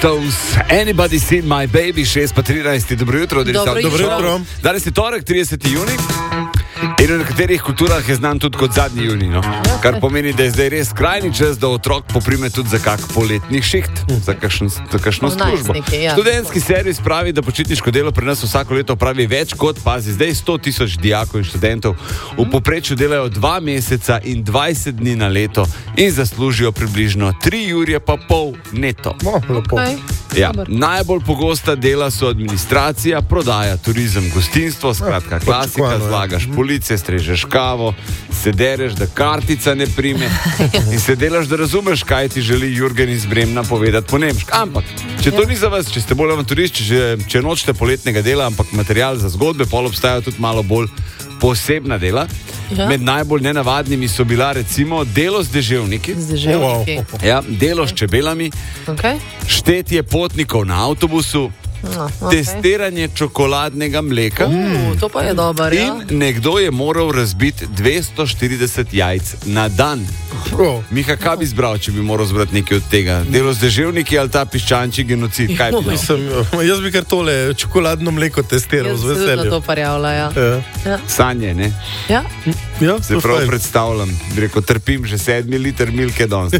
Stones, Anybody Seen My Baby, 6:13, dobro jutro. Dobro jutro. Danes je torek, 30. junij. In v nekaterih kulturah je znan tudi kot zadnji junij, no? Kar pomeni, da je zdaj res skrajni čas, da otrok poprime tudi za kak poletnih šiht, za kakšno službo. Ja. Študentski servis pravi, da počitniško delo pri nas vsako leto pravi več kot, pazi, zdaj 100,000 dijakov in študentov v povprečju delajo 2 meseca in 20 dni na leto in zaslužijo približno 3,5 ure neto. Okay. Ja, najbolj pogosta dela so administracija, prodaja, turizem, gostinstvo, skratka klasika, zlagaš police, strežeš kavo, se dereš, da kartica ne prime in se delaš, da razumeš, kaj ti želi Jurgen iz Bremna povedati po nemški. Ampak, če to ni za vas, če ste bolj avanturisti, če nočete poletnega dela, ampak material za zgodbe, pol obstajajo tudi malo bolj posebna dela. Ja. Med najbolj nenavadnimi so bila recimo delo z deževniki, ja, delo s čebelami, štetje potnikov na avtobusu, testiranje čokoladnega mleka. To pa je dobro, ja. In nekdo je moral razbiti 240 jajc na dan. Miha, kaj bi zbral, če bi moral zbrati nekaj od tega? Delo z deževniki ali ta piščančji genocid? Kaj bi jaz bi kar tole čokoladno mleko testiral z veseljem. Jaz bi to parjavila, ja. Ja. Sanje, ne? Ja. Ja, se prav predstavljam. Rekel, trpim že 7 liter milke danes.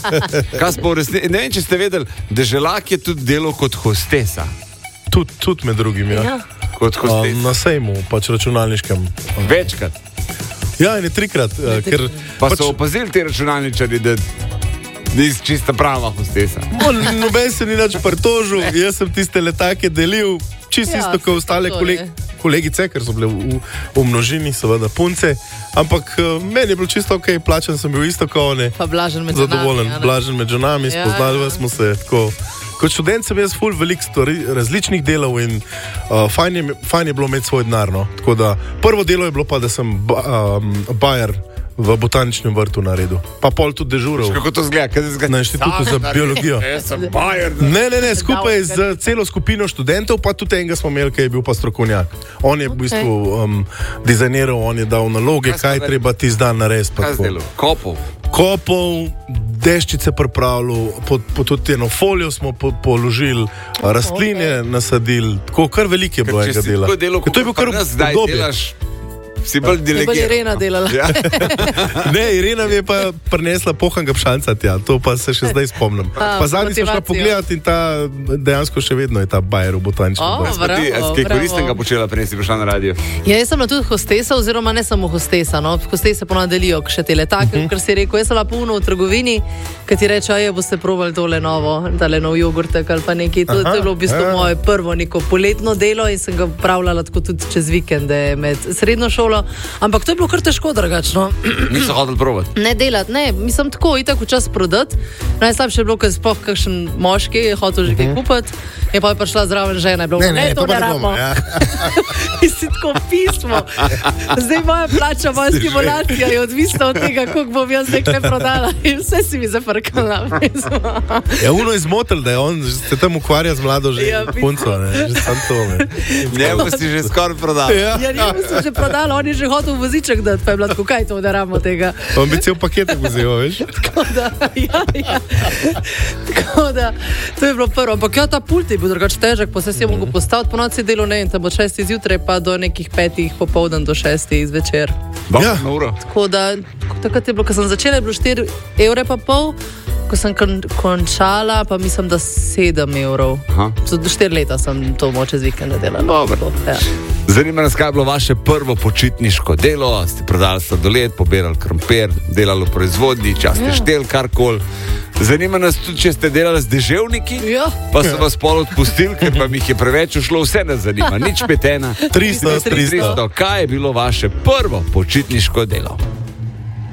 Ne vem, če ste vedeli, deželak je tudi delo kot hostesa. Tudi med drugim, ja. Kot hostesa. Na sejmu, pač računalniškem. Večkrat. Ja, in 3-krat. Pa so opazili ti računalničari, da nisi čista prava hostesa. Noben se ni nič pritožil, jaz sem tiste letake delil, čisto isto kot ostale kolegice, ker so bile v množini, seveda punce, ampak meni je bilo čisto ok, plačan sem bil isto kot one. Pa blažen med zadovoljen, blažen med ženami, spoznali smo se tako. Kot študent sem jaz ful veliko stvari, različnih delov in fajn je bilo imeti svoj denar, no. Tako da prvo delo je bilo pa, da sem bajer v botaničnem vrtu naredil. Pa pol tudi dežural. Kako to zgleda? Na inštitutu za biologijo. Ne, skupaj z celo skupino študentov, pa tudi enega smo imeli, ki je bil pa strokovnjak. On je v bistvu dizajniral, on je dal naloge, kaj treba ti zdan narediti. Kaj zdelo? Kopov, deščice pripravljal, po tudi eno folijo smo položili, rastline nasadili, tako kar veliko je bilo enega dela. To je bil kar obdobje. Si bolj delegiral. Je bolj Irena delala. Ja. Ne, Irena mi je pa prinesla pohanga pšanca tja, to pa se še zdaj spomnim. Pa zadnji smo šla pogledati in ta dejansko še vedno je ta bajer v botaničnem vrtu. Kaj koristnega počela, prej si prišla na radio? Ja, jaz sem tudi hostesa, oziroma ne samo hostesa, no. Hostese ponavadi delijo še te letake, ker si rekel, jaz sem bila polno v trgovini, ki ti reče, boste probali tole novo, tale nov jogurtek ali pa nekaj. To je bilo v bistvu moje prvo neko poletno delo in sem ga upravljala tako tudi čez vikende med srednjo šolo. Ampak to je bilo kar težko drugačno. Niso hodili probati? Ne delati, ne. Mislim, tako itak včas prodati. Najslabše je bilo, ker sploh kakšen moški je hotel že kaj kupiti. Je pa prišla zraven žena. Je bilo, ne, to ne rabimo. Ja. In si tako pismo. Zdaj moja plača, moja stimulacija je odvisna od tega, koliko bom jaz nekaj prodala. In vse si mi zafrkala. Ja, uno je zmotil, da je on se tam ukvarja z mlado punco. Že sam to. Njemu si že skoraj prodala. Ja, njemu si že prodala. On je že hotel voziček dati, pa je bilo tako, kaj to, da rabimo tega. On bi cel paketek vzel, veš? Tako da, ja. Tako da, to je bilo prvo. Ampak ja, ta pult je bil drugač težak, pa se si je mogel postaviti po noci delo, ne, in tam od 6 zjutraj pa do nekih 5 popoldan do 6 zvečer. Ja. Tako da, takrat je bilo, ko sem začela, je bilo 4,5 evre, ko sem končala, pa mislim, da 7 evrov. Do 4 leta sem to čez vikende delala. Dobro. Ja. Zanima nas, kaj je bilo vaše prvo počitniško delo, ste prodali sladoled, pobirali krompir, delali v proizvodnji, čas ste štel karkoli. Zanima nas tudi, če ste delali z deževniki, pa so vas pol odpustili, ker pa mi jih je preveč ušlo, vse nas zanima, nič petena. 300. Kaj je bilo vaše prvo počitniško delo?